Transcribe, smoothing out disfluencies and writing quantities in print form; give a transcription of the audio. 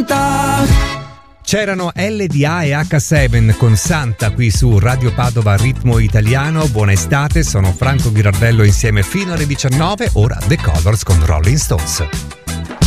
Santa. C'erano LDA e H7 con Santa qui su Radio Padova Ritmo Italiano. Buona estate, sono Franco Ghirardello insieme fino alle 19, ora The Colors con Rolling Stones.